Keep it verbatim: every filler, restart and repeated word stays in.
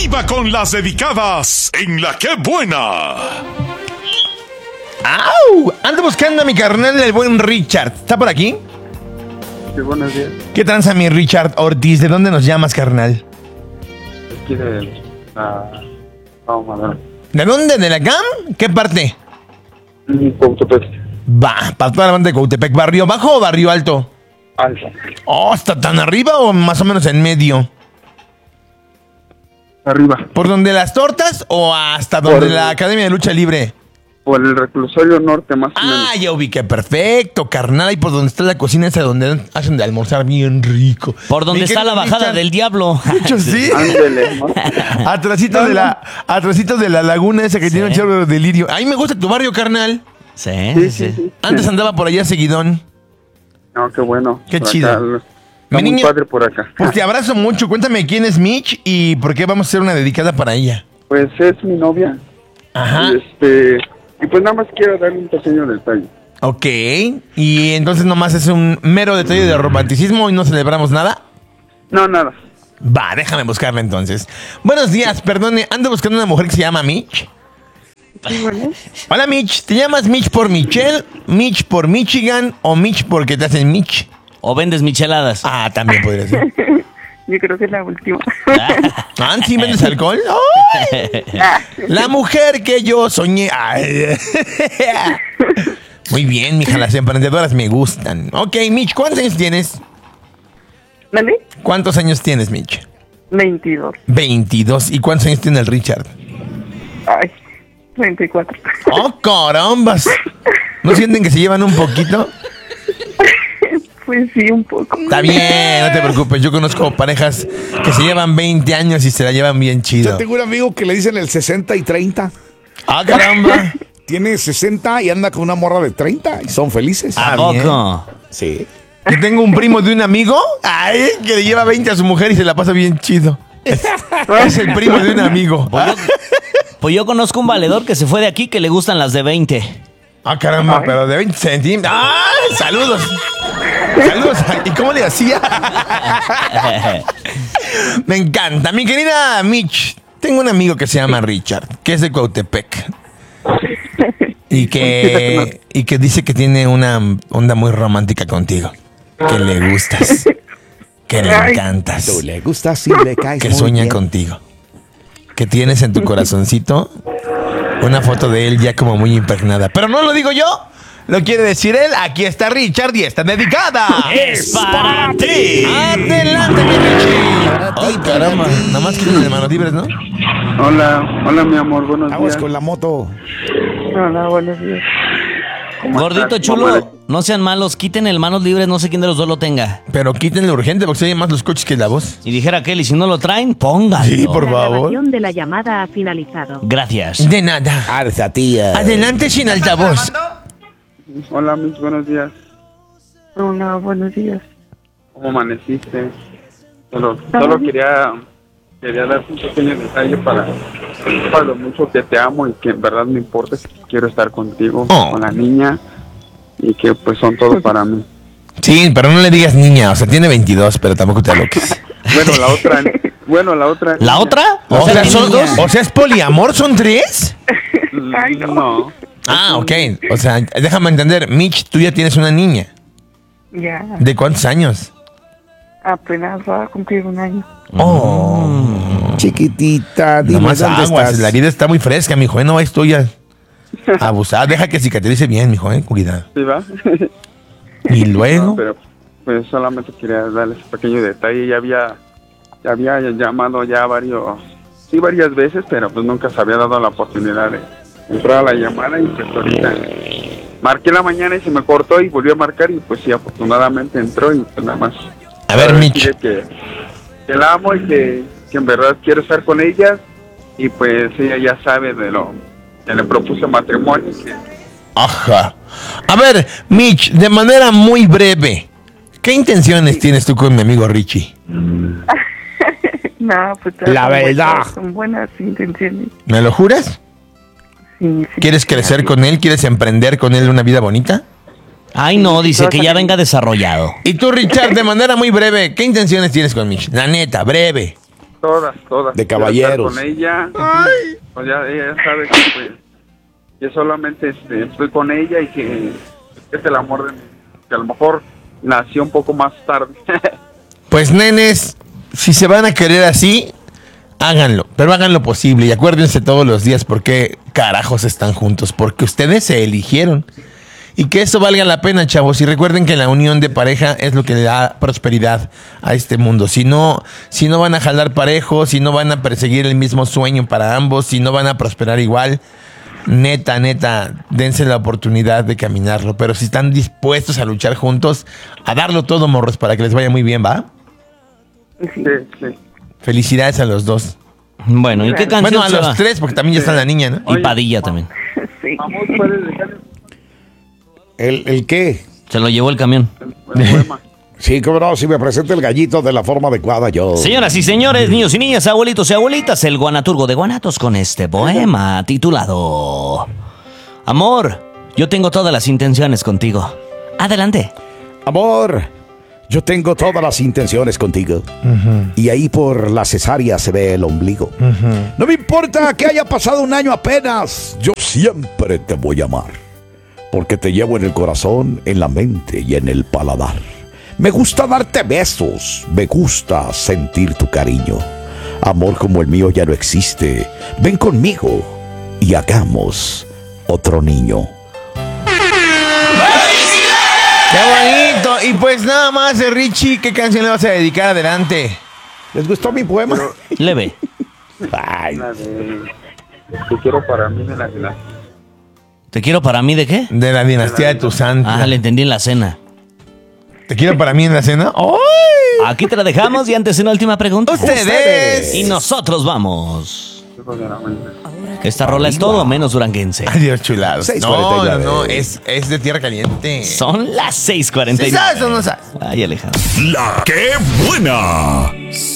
Arriba con las dedicadas en La Qué Buena. ¡Au! Ando buscando a mi carnal, el buen Richard. ¿Está por aquí? Sí, buenos días. ¿Qué tranza, mi Richard Ortiz? ¿De dónde nos llamas, carnal? Aquí de la... Vamos a ver. ¿De dónde? ¿De la C A M? ¿Qué parte? Cautepec. Va, para toda la banda de Cautepec. ¿Barrio bajo o barrio alto? Alta. Oh, ¿está tan arriba o más o menos en medio? Arriba. ¿Por donde las tortas o hasta donde Por- la Academia de Lucha Libre? Por el reclusorio norte, más o menos. Ah, ya ubiqué, perfecto, carnal. Ahí por donde está la cocina esa donde hacen de almorzar bien rico. Por donde Mi está la querido bajada Richard, del diablo. de hecho, sí. Ándele, ¿no? Atrasito de la, atrasito de la laguna esa que Sí. tiene un chorro de delirio. Ay, me gusta tu barrio, carnal. Sí, Sí, sí, sí, sí. sí. Antes andaba por allá seguidón. No, qué bueno. Qué Por chido. acá, lo- Mi Está muy niño- padre por acá. Pues te abrazo mucho. Cuéntame quién es Mitch y por qué vamos a hacer una dedicada para ella. Pues es mi novia. Ajá. Y este... Y pues nada más quiero darle un pequeño detalle. Ok. Y entonces nomás es un mero detalle de romanticismo y no celebramos nada. No, nada. Va, déjame buscarla entonces. Buenos días, perdone. Ando buscando una mujer que se llama Mitch. Hola, Mitch. ¿Te llamas Mitch por Michelle, Mitch por Michigan o Mitch porque te hacen Mitch? O vendes micheladas. Ah, también podría ser. Yo creo que es la última. Ah, ¿sí vendes alcohol? ¡Ay! La mujer que yo soñé. Ay. Muy bien, mija, las emprendedoras me gustan. Ok, Mitch, ¿cuántos años tienes? ¿Vale? ¿Cuántos años tienes, Mitch? veintidós. veintidós. ¿Y cuántos años tiene el Richard? Ay, treinta y cuatro. ¡Oh, carambas! ¿No sienten que se llevan un poquito? Pues sí, un poco. Está bien, no te preocupes. Yo conozco parejas que se llevan veinte años y se la llevan bien Yo chido. tengo un amigo que le dicen el sesenta y treinta. ¡Ah, caramba! Tiene sesenta y anda con una morra de treinta y son felices. ¿A Ah, poco? Sí. Yo tengo un primo de un amigo ay, que le lleva veinte a su mujer y se la pasa bien chido. Es, es el primo de un amigo. Pues yo, pues yo conozco un valedor que se fue de aquí que le gustan las de veinte. Ah, caramba, pero de veinte centímetros. ¡Ay! ¡Saludos! ¡Saludos! ¿Y cómo le hacía? Me encanta. Mi querida Mitch, tengo un amigo que se llama Richard, que es de Cautepec. Y que, y que dice que tiene una onda muy romántica contigo. Que le gustas. Que le Ay. encantas. Tú le gustas y le caes Que muy sueña bien. contigo. Que tienes en tu corazoncito una foto de él ya como muy impregnada. Pero no lo digo yo, lo quiere decir él. Aquí está Richard y está dedicada. ¡Es para ti! Adelante, mi Richie. Ay, caramba. Nada más que de manos libres, ¿no? Hola, hola mi amor, buenos Aguas días. con la moto. Hola, buenos días. ¿Cómo Gordito estás? chulo, ¿Cómo no sean malos, quiten el manos libres, no sé quién de los dos lo tenga. Pero quítenle urgente porque se oyen más los coches que la voz. Y dijera Kelly, si no lo traen, pónganlo. Sí, por La favor. grabación de la llamada ha finalizado. Gracias. De nada. Arza, tía. Adelante sin altavoz. Hola, mis buenos días. Hola, buenos días. ¿Cómo amaneciste? Solo, solo quería, quería darte un pequeño detalle para, para lo mucho que te amo y que en verdad me importa, que quiero estar contigo, Oh. con la niña, y que pues son todo para mí. Sí, pero no le digas niña. O sea, tiene veintidós, pero tampoco te aloques. Bueno, la otra, bueno, la otra. ¿La niña- otra? O sea, ¿tiene son dos? dos. O sea, es poliamor, ¿son tres? Ay, no. No. Ah, ok. O sea, déjame entender. Mitch, tú ya tienes una niña. Ya, ¿De cuántos años? apenas va a cumplir un año. Oh. Chiquitita, dime Nomás dónde aguas. estás. La herida está muy fresca, mijo. ¿eh? No es tuya. Abusada. Deja que cicatrice bien, mijo. ¿eh? Cuidado. ¿Sí va? Y luego. No, pero pues solamente quería darles un pequeño detalle. Ya había, ya había llamado ya varios, sí varias veces, pero pues nunca se había dado la oportunidad de entrar a la llamada y pues ahorita marqué la mañana y se me cortó y volvió a marcar y pues sí, afortunadamente entró y pues nada más. A ver, Para Mitch. decirle Que, que la amo y que, que en verdad quiero estar con ella y pues ella ya sabe de lo que le propuse matrimonio. Que, Ajá. A ver, Mitch, de manera muy breve, ¿qué intenciones tienes tú con mi amigo Richie? No, pues La son verdad. buenas- Son buenas intenciones. ¿Me lo juras? Sí, sí. ¿Quieres crecer con él? ¿Quieres emprender con él una vida bonita? Ay, no, dice que ya venga desarrollado. Y tú, Richard, de manera muy breve, ¿qué intenciones tienes con Mitch? La neta, breve. Todas, todas. De Quiero estar caballeros. con ella. Pues ya ella sabe que pues, yo solamente este, estoy con ella y que es el amor de mi, que a lo mejor nació un poco más tarde. Pues nenes, si se van a querer así, háganlo, pero hagan lo posible y acuérdense todos los días por qué carajos están juntos, porque ustedes se eligieron. Y que eso valga la pena, chavos. Y recuerden que la unión de pareja es lo que le da prosperidad a este mundo. Si no, si no van a jalar parejo, si no van a perseguir el mismo sueño para ambos, si no van a prosperar igual, neta, neta, dense la oportunidad de caminarlo. Pero si están dispuestos a luchar juntos, a darlo todo, morros, para que les vaya muy bien, ¿va? Sí, sí. Felicidades a los dos. Bueno, ¿y qué canción Bueno, a se los va? tres, porque también ya está la niña, ¿no? Y Padilla también. Sí. Amor, ¿puedes dejar ¿El, el qué? Se lo llevó el camión. el, el poema? Sí, cómo no, si me presenta el gallito de la forma adecuada, yo. Señoras y señores, niños y niñas, abuelitos y abuelitas, el guanaturgo de Guanatos con este poema titulado Amor, yo tengo todas las intenciones contigo. Adelante. Amor, yo tengo todas las intenciones contigo. Y ahí por la cesárea se ve el ombligo. No me importa que haya pasado un año apenas. Yo siempre te voy a amar. Porque te llevo en el corazón, en la mente y en el paladar. Me gusta darte besos. Me gusta sentir tu cariño. Amor como el mío ya no existe. Ven conmigo y hagamos otro niño. ¡Qué bonito! Y pues nada más, eh, Richie, ¿qué canción le vas a dedicar? Adelante. ¿Les gustó mi poema? Leve. Ay, La de Te quiero para mí de la de la- ¿Te quiero para mí de qué? De la dinastía de tu santo. Ah, le entendí en la cena. ¿Te quiero para mí en la cena? ¡Ay! Aquí te la dejamos y antes una última pregunta. ¡Ustedes! Y nosotros vamos. Hijos de la mañana. Esta rola es todo menos duranguense. Adiós, chulados. seis No, cuarenta y no, nueve. no, es, es de tierra caliente. Son las seis cuarenta y ¿Sí nueve. sabes o no sabes? Ay, Alejandro. La que buena.